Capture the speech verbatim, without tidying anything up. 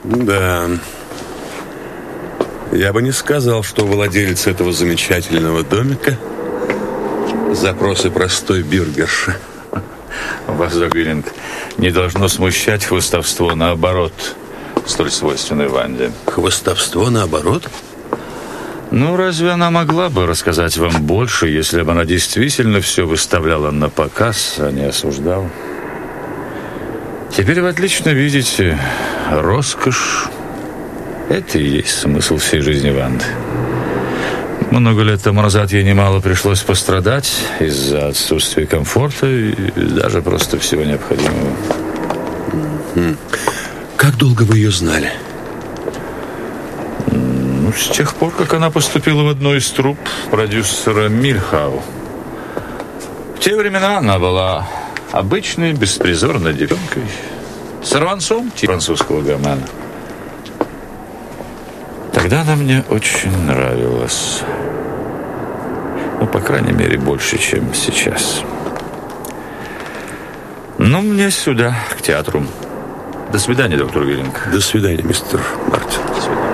Да. Я бы не сказал, что владелец этого замечательного домика запросы простой бюргерши. Вас, Виллинг, не должно смущать хвостовство, наоборот, столь свойственной Ванде. Хвостовство наоборот? Ну, разве она могла бы рассказать вам больше, если бы она действительно все выставляла на показ, а не осуждала? Теперь вы отлично видите, роскошь – это и есть смысл всей жизни Ванды. Много лет тому назад ей немало пришлось пострадать из-за отсутствия комфорта и даже просто всего необходимого. Mm-hmm. Как долго вы ее знали? Ну, с тех пор, как она поступила в одну из труп продюсера Мильхау. В те времена она была обычной, беспризорной девчонкой, сорванцом типа французского гомана. Тогда она мне очень нравилась. Ну, по крайней мере, больше, чем сейчас. Ну, мне сюда, к театру. До свидания, доктор Виллинг. До свидания, мистер Мартин. До свидания.